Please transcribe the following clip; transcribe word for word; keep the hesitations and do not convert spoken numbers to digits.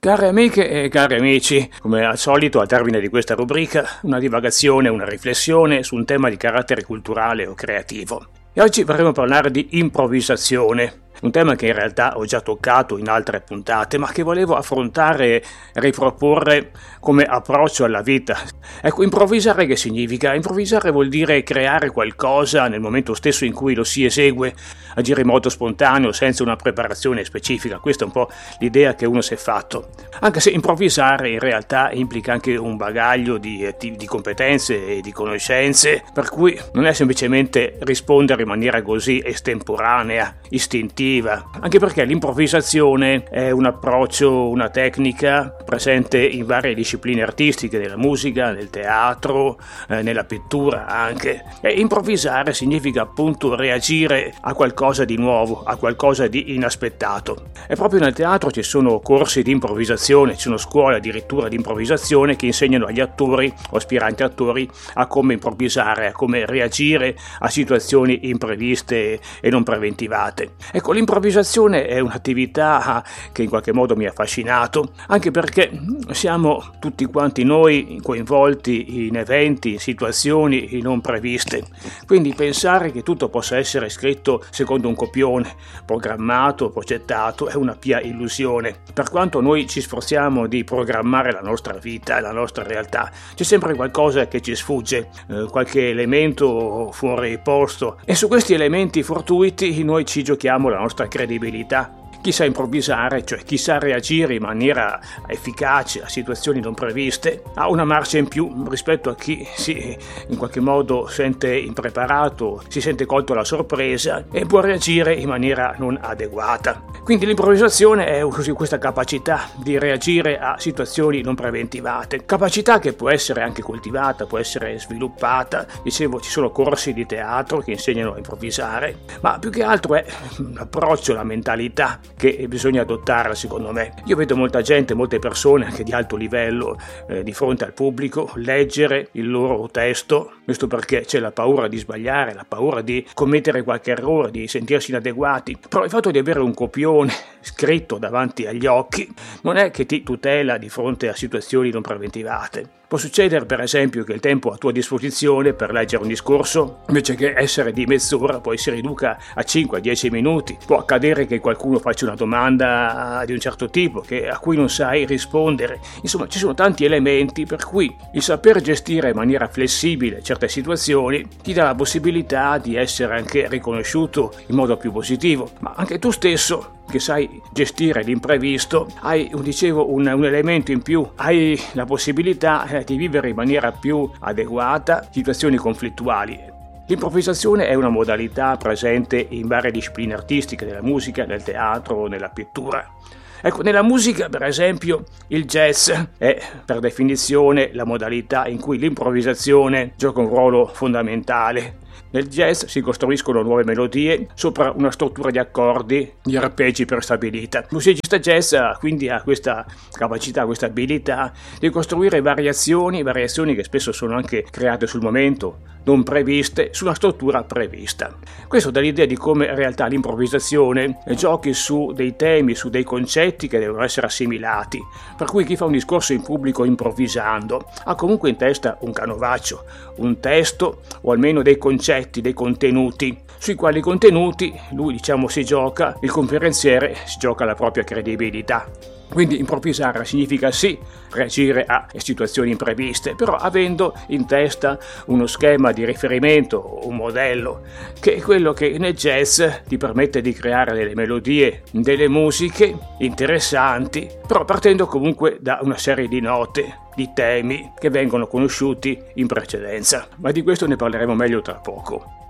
Care amiche e cari amici, come al solito al termine di questa rubrica, una divagazione, una riflessione su un tema di carattere culturale o creativo. E oggi vorremmo parlare di improvvisazione, un tema che in realtà ho già toccato in altre puntate, ma che volevo affrontare e riproporre come approccio alla vita. Ecco, improvvisare che significa? Improvvisare vuol dire creare qualcosa nel momento stesso in cui lo si esegue, agire in modo spontaneo, senza una preparazione specifica. Questa è un po' l'idea che uno si è fatto. Anche se improvvisare in realtà implica anche un bagaglio di, di competenze e di conoscenze, per cui non è semplicemente rispondere in maniera così estemporanea, istintiva, anche perché l'improvvisazione è un approccio, una tecnica presente in varie discipline artistiche, nella musica, nel teatro, eh, nella pittura anche. E improvvisare significa appunto reagire a qualcosa di nuovo, a qualcosa di inaspettato. E proprio nel teatro ci sono corsi di improvvisazione, ci sono scuole addirittura di improvvisazione che insegnano agli attori o aspiranti attori a come improvvisare, a come reagire a situazioni impreviste e non preventivate. Ecco, l'improvvisazione è un'attività che in qualche modo mi ha affascinato, anche perché siamo tutti quanti noi coinvolti in eventi, in situazioni non previste. Quindi pensare che tutto possa essere scritto secondo un copione, programmato, progettato, è una pia illusione. Per quanto noi ci sforziamo di programmare la nostra vita e la nostra realtà, c'è sempre qualcosa che ci sfugge, eh, qualche elemento fuori posto, e su questi elementi fortuiti noi ci giochiamo la nostra credibilità. Chi sa improvvisare, cioè chi sa reagire in maniera efficace a situazioni non previste, ha una marcia in più rispetto a chi si in qualche modo sente impreparato, si sente colto alla sorpresa e può reagire in maniera non adeguata. Quindi l'improvvisazione è così questa capacità di reagire a situazioni non preventivate, capacità che può essere anche coltivata, può essere sviluppata. Dicevo, ci sono corsi di teatro che insegnano a improvvisare, ma più che altro è l'approccio, la mentalità che bisogna adottare, secondo me. Io vedo molta gente, molte persone anche di alto livello eh, di fronte al pubblico leggere il loro testo, questo perché c'è la paura di sbagliare, la paura di commettere qualche errore, di sentirsi inadeguati. Però il fatto di avere un copione scritto davanti agli occhi non è che ti tutela di fronte a situazioni non preventivate. Può succedere, per esempio, che il tempo a tua disposizione per leggere un discorso, invece che essere di mezz'ora, poi si riduca a cinque dieci minuti. Può accadere che qualcuno faccia una domanda di un certo tipo che, a cui non sai rispondere. Insomma, ci sono tanti elementi per cui il saper gestire in maniera flessibile certe situazioni ti dà la possibilità di essere anche riconosciuto in modo più positivo. Ma anche tu stesso, che sai gestire l'imprevisto, hai, dicevo, un, un elemento in più, hai la possibilità eh, di vivere in maniera più adeguata situazioni conflittuali. L'improvvisazione è una modalità presente in varie discipline artistiche, nella musica, nel teatro, nella pittura. Ecco, nella musica, per esempio, il jazz è per definizione la modalità in cui l'improvvisazione gioca un ruolo fondamentale. Nel jazz si costruiscono nuove melodie sopra una struttura di accordi, di arpeggi prestabilita. Il musicista jazz quindi ha questa capacità, questa abilità di costruire variazioni, variazioni che spesso sono anche create sul momento, non previste, su una struttura prevista. Questo dà l'idea di come in realtà l'improvvisazione giochi su dei temi, su dei concetti che devono essere assimilati, per cui chi fa un discorso in pubblico improvvisando ha comunque in testa un canovaccio, un testo o almeno dei concetti, dei contenuti, sui quali contenuti lui diciamo si gioca, il conferenziere si gioca la propria credibilità. Quindi improvvisare significa sì reagire a situazioni impreviste, però avendo in testa uno schema di riferimento, un modello, che è quello che nel jazz ti permette di creare delle melodie, delle musiche interessanti, però partendo comunque da una serie di note, di temi che vengono conosciuti in precedenza. Ma di questo ne parleremo meglio tra poco.